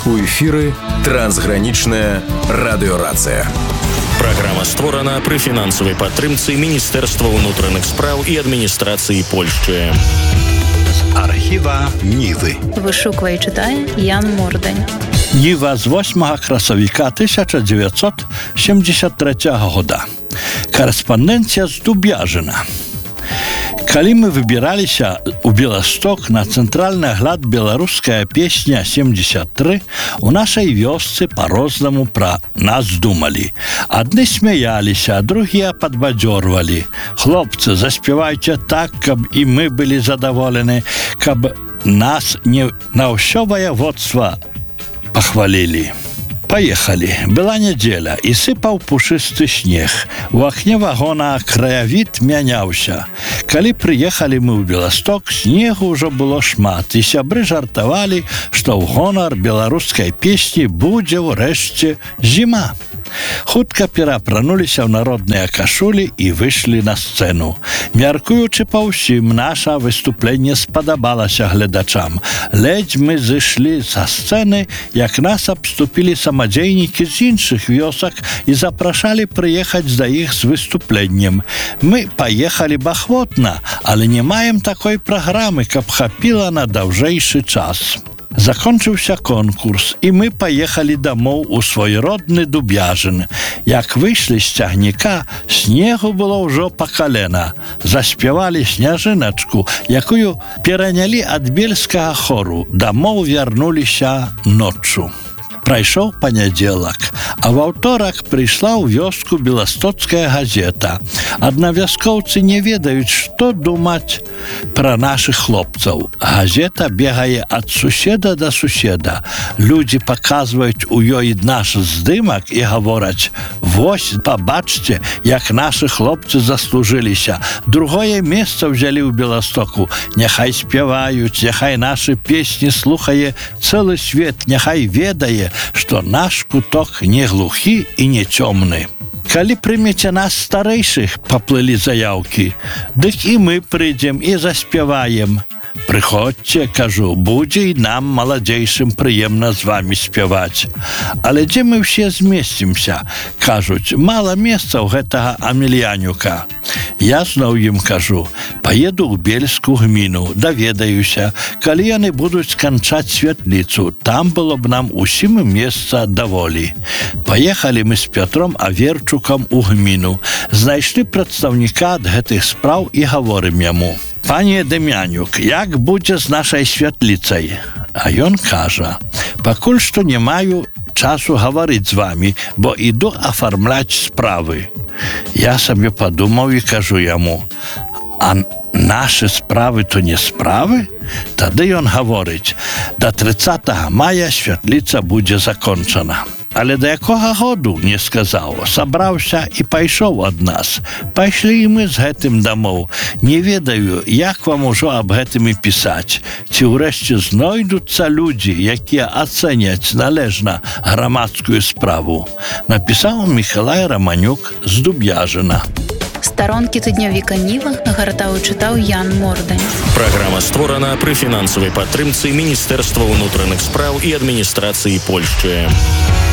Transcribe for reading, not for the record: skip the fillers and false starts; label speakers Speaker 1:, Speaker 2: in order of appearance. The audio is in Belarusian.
Speaker 1: У эфіры трансгранічная радыёрацыя.
Speaker 2: Праграма створана пры фінансавай падтрымцы Міністэрства ўнутраных спраў і адміністрацыі Польшчы.
Speaker 3: Архіва Нівы.
Speaker 4: Вышуквае і чытае Ян Мордань.
Speaker 5: Ніва з 8 красавіка 1973 года. Карэспандэнцыя з Дубяжына. Калі мы выбіраліся ў Беласток на цэнтральны агляд беларуская песня 73, у нашай вёсцы па-рознаму пра нас думалі. Адны смяяліся, а другія падбадзёрвалі. Хлопцы, заспявайце так, каб і мы былі задаволены, каб нас не на ўсё ваяводства пахвалілі. Поехали. Была неделя, и сыпаў пушысты снег. У акне вагона краявід мяняўся. Калі прыехалі мы ў Беласток, снегу ўжо было шмат, і сябры жартавалі, што ў гонар беларускай песні будзе ўрэшце зіма. Хутка пераапрануліся ў народныя кашулі і выйшлі на сцэну. Мяркуючы па ўсім, наша выступленне спадабалася гледачам. Ледзь мы зышлі са сцэны, як нас абступілі самадзейнікі з іншых вёсак і запрашалі прыехаць да іх з выступленнем. Мы паехалі б ахвотна, але не маем такой праграмы, каб хапіла на даўжэйшы час. Закончыўся конкурс, і мы паехалі дамоў у свой родны Дубяжын. Як выйшлі з цягніка, снегу было ўжо па калена. Заспявалі сняжыначку, якую перанялі ад бельскага хору. Дамоў вярнуліся ноччу. Прайшоў панядзелак, а ва ўторак прыйшла ў вёску беластоцкая газета. Аднавяскоўцы не ведаюць, што думаць пра нашых хлопцаў. Газета бегае ад суседа да суседа. Людзі паказваюць у ёй наш здымак і гавораць: «Вось, пабачце, як нашы хлопцы заслужыліся. Другое месца ўзялі ў Беластоку. Няхай спяваюць, няхай нашы песні слухае цэлы свет, няхай ведае, што наш куток не глухі і не цёмны». Калі прымеце нас старэйшых, паплылі заяўкі, дык і мы прыйдзем і заспяваем. Прыходзьце, кажу, будзе і нам, маладзейшым, прыемна з вамі спяваць. Але дзе мы ўсе змесцімся? Кажуць, мала месцаў гэтага Амельянюка. Я зноў ім кажу, паеду ў Бельскую гміну, даведаюся, калі яны будуць сканчаць святліцу, там было б нам усім месца даволі. Паехалі мы з Пятром Аверчукам у гміну, знайшлі прадстаўніка ад гэтых спраў і гаворым яму: «Пане Демянюк, як будзе з нашай святліцай?» А ён кажа: «Пакуль што не маю часу гаварыць з вамі, бо іду афармляць справы». Я сабе падумаў і кажу яму: «А нашы справы то не справы?» Тады ён гаворыць: «Да 30 мая святліца будзе закончана». Але да якога году, не сказаў, сабраўся і пайшоў ад нас. Пайшлі і мы з гэтым дамоў. Не ведаю, як вам ужо аб гэтым і пісаць. Ці ўрэшце знойдуцца людзі, якія ацэняць належна грамадскую справу. Напісаў Мікалай Раманюк з Дубяжына.
Speaker 4: Старонкі тыднёвіка Ніва гартаў і чытаў Ян Мордань.
Speaker 2: Праграма створана пры фінансавай падтрымцы Міністэрства ўнутраных спраў і адміністрацыі Польшчы.